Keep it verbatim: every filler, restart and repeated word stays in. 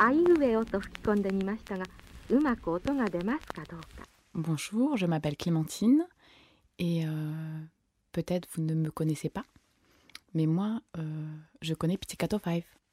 あいうえおと吹き込んでみましたが、うまく音が出ますかどうか。 Bonjour, je m'appelle Clémentine et euh, peut-être vous ne me connaissez pas, mais moi, euh, je connais Pizzicato cinq.